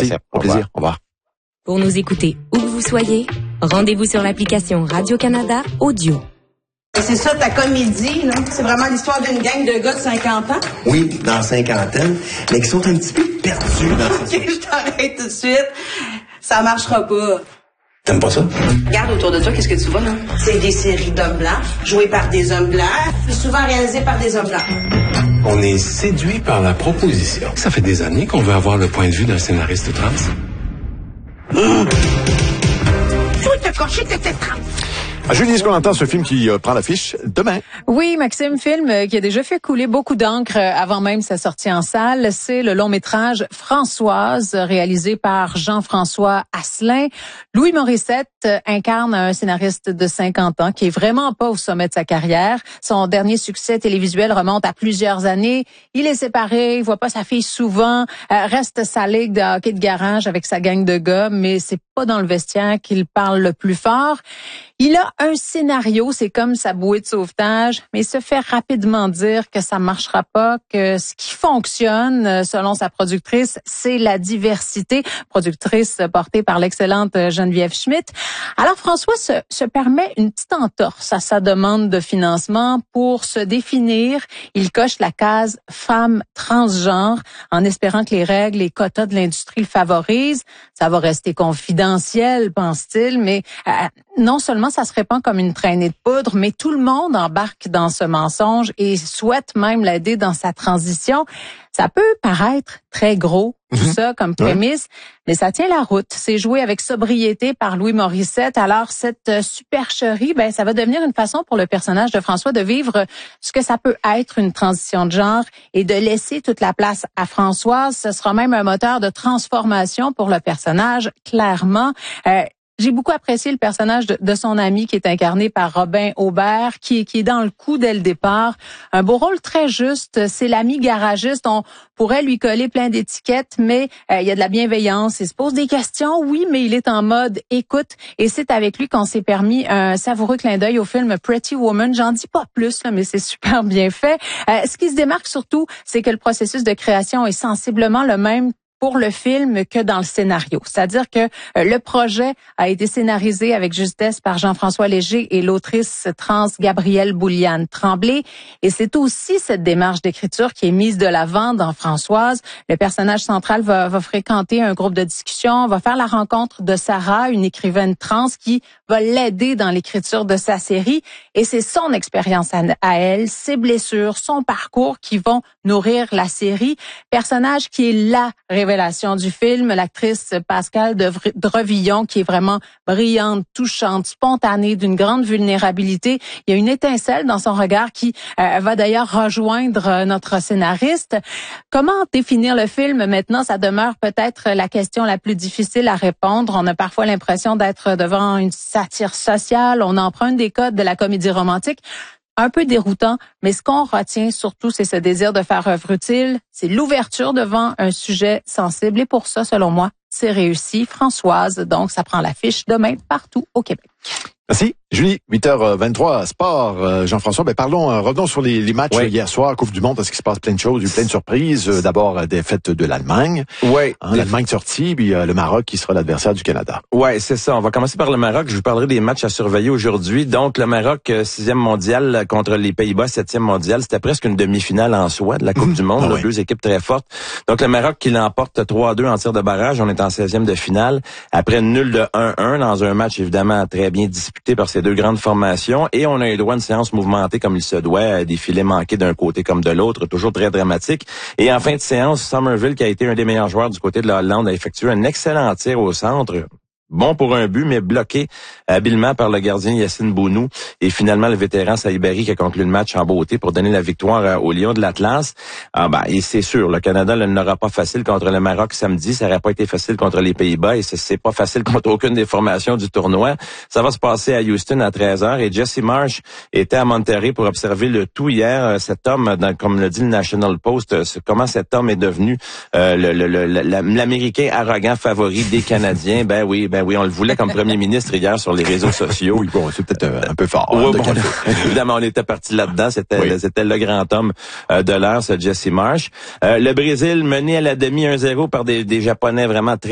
Merci. Au plaisir. Au revoir. Pour nous écouter où que vous soyez, rendez-vous sur l'application Radio-Canada Audio. C'est ça ta comédie, là? C'est vraiment l'histoire d'une gang de gars de 50 ans? Oui, dans la cinquantaine, mais qui sont un petit peu perdus dans OK, je t'arrête tout de suite. Ça marchera pas. T'aimes pas ça? Regarde autour de toi, qu'est-ce que tu vois, là? C'est des séries d'hommes blancs, jouées par des hommes blancs, puis souvent réalisées par des hommes blancs. On est séduit par la proposition. Ça fait des années qu'on veut avoir le point de vue d'un scénariste trans. Toi, t'as coché tes trans. Julie, est-ce qu'on entend ce film qui prend l'affiche demain? Oui, Maxime, film qui a déjà fait couler beaucoup d'encre avant même sa sortie en salle. C'est le long-métrage Françoise, réalisé par Jean-François Asselin. Louis Morissette incarne un scénariste de 50 ans qui est vraiment pas au sommet de sa carrière. Son dernier succès télévisuel remonte à plusieurs années. Il est séparé, il voit pas sa fille souvent, reste sa ligue de hockey de garage avec sa gang de gars, mais c'est pas dans le vestiaire qu'il parle le plus fort. Il a un scénario, c'est comme sa bouée de sauvetage, mais il se fait rapidement dire que ça marchera pas, que ce qui fonctionne, selon sa productrice, c'est la diversité, productrice portée par l'excellente Geneviève Schmidt. Alors François se permet une petite entorse à sa demande de financement pour se définir. Il coche la case femme transgenre en espérant que les règles et quotas de l'industrie le favorisent. Ça va rester confidentiel, pense-t-il, mais non seulement ça se répand comme une traînée de poudre, mais tout le monde embarque dans ce mensonge et souhaite même l'aider dans sa transition. Ça peut paraître très gros, tout ça, comme prémisse, mais ça tient la route. C'est joué avec sobriété par Louis Morissette. Alors, cette supercherie, ça va devenir une façon pour le personnage de François de vivre ce que ça peut être une transition de genre et de laisser toute la place à Françoise. Ce sera même un moteur de transformation pour le personnage, clairement. J'ai beaucoup apprécié le personnage de son ami qui est incarné par Robin Aubert, qui est dans le coup dès le départ. Un beau rôle très juste. C'est l'ami garagiste. On pourrait lui coller plein d'étiquettes, mais il y a de la bienveillance. Il se pose des questions, oui, mais il est en mode écoute. Et c'est avec lui qu'on s'est permis un savoureux clin d'œil au film Pretty Woman. J'en dis pas plus, là, mais c'est super bien fait. Ce qui se démarque surtout, c'est que le processus de création est sensiblement le même pour le film que dans le scénario. C'est-à-dire que le projet a été scénarisé avec justesse par Jean-François Léger et l'autrice trans Gabrielle Bouliane-Tremblay. Et c'est aussi cette démarche d'écriture qui est mise de l'avant dans Françoise. Le personnage central va fréquenter un groupe de discussion, va faire la rencontre de Sarah, une écrivaine trans qui va l'aider dans l'écriture de sa série. Et c'est son expérience à elle, ses blessures, son parcours qui vont nourrir la série. Personnage qui est la révélation du film, l'actrice Pascale Drevillon, qui est vraiment brillante, touchante, spontanée, d'une grande vulnérabilité. Il y a une étincelle dans son regard qui va d'ailleurs rejoindre notre scénariste. Comment définir le film maintenant? Ça demeure peut-être la question la plus difficile à répondre. On a parfois l'impression d'être devant une satire sociale. On emprunte des codes de la comédie romantique. Un peu déroutant, mais ce qu'on retient surtout, c'est ce désir de faire œuvre utile, c'est l'ouverture devant un sujet sensible et pour ça, selon moi, c'est réussi. Françoise, donc ça prend l'affiche demain partout au Québec. Merci. Julie, 8h23, sport. Jean-François, revenons sur les matchs hier soir, Coupe du Monde, parce qu'il se passe plein de choses, il y a eu plein de surprises. D'abord, défaite de l'Allemagne. Oui. L'Allemagne sortie, puis le Maroc qui sera l'adversaire du Canada. Ouais, c'est ça. On va commencer par le Maroc. Je vous parlerai des matchs à surveiller aujourd'hui. Donc, le Maroc, 6e mondial contre les Pays-Bas, 7e mondial. C'était presque une demi-finale en soi de la Coupe du Monde. Oui. Deux équipes très fortes. Donc, le Maroc qui l'emporte 3-2 en tir de barrage. On est en 16e de finale. Après une nulle de 1-1 dans un match, évidemment, très bien disputé par ces deux grandes formations. Et on a eu droit à une séance mouvementée comme il se doit, des filets manqués d'un côté comme de l'autre, toujours très dramatique. Et en fin de séance, Somerville, qui a été un des meilleurs joueurs du côté de la Hollande, a effectué un excellent tir au centre. Bon pour un but, mais bloqué habilement par le gardien Yassine Bounou. Et finalement, le vétéran Saïbari qui a conclu le match en beauté pour donner la victoire aux Lions de l'Atlas. Et c'est sûr, le Canada ne l'aura pas facile contre le Maroc samedi. Ça n'aurait pas été facile contre les Pays-Bas et c'est pas facile contre aucune des formations du tournoi. Ça va se passer à Houston à 13h et Jesse Marsh était à Monterrey pour observer le tout hier. Cet homme, comme le dit le National Post, comment cet homme est devenu l'Américain arrogant favori des Canadiens. Ben oui, on le voulait comme premier ministre hier sur les réseaux sociaux. Oui, bon, c'est peut-être un peu fort. Évidemment, on était parti là-dedans. C'était le grand homme de l'heure, ce Jesse Marsh. Le Brésil mené à la demi 1-0 par des Japonais vraiment très